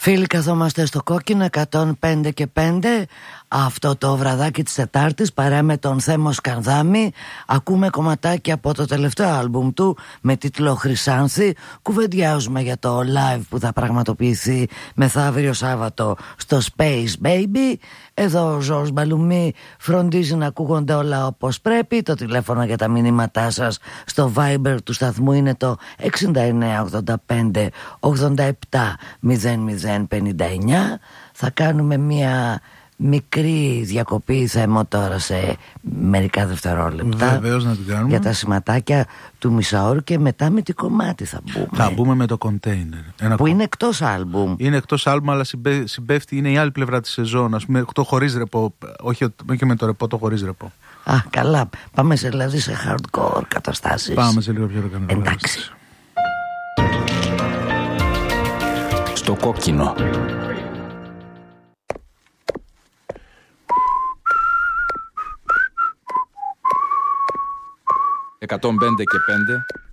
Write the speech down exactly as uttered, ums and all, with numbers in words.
Φίλοι, καθόμαστε στο Κόκκινο εκατόν πέντε και πέντε. Αυτό το βραδάκι της Τετάρτης, παρέα με τον Θέμο Σκανδάμη, ακούμε κομματάκι από το τελευταίο άλμπουμ του με τίτλο Χρυσάνθη. Κουβεντιάζουμε για το live που θα πραγματοποιηθεί μεθαύριο Σάββατο στο Space Baby. Εδώ ο Ζόρς Μπαλουμί φροντίζει να ακούγονται όλα όπως πρέπει. Το τηλέφωνο για τα μηνύματά σας στο Viber του σταθμού είναι το εξήντα εννέα ογδόντα πέντε ογδόντα επτά μηδέν μηδέν πενήντα εννιά. Θα κάνουμε μια μικρή διακοπή, Θέμο, τώρα σε μερικά δευτερόλεπτα. Βεβαίως, να την κάνουμε. Για τα σηματάκια του μισάωρου και μετά με τι κομμάτι θα μπούμε. Θα μπούμε με το Container. Ένα που είναι εκτός άλμπουμ. Είναι εκτός άλμπουμ, αλλά συμπέ, συμπέφτει, είναι η άλλη πλευρά της σεζόν. Ας πούμε, το χωρίς ρεπό. Όχι, όχι με το ρεπό, το χωρίς ρεπό. Α, καλά. Πάμε σε, δηλαδή σε hardcore καταστάσεις. Πάμε σε λίγο πιο ρεκανό. Εντάξει. Στο Κόκκινο. εκατόν πέντε και πέντε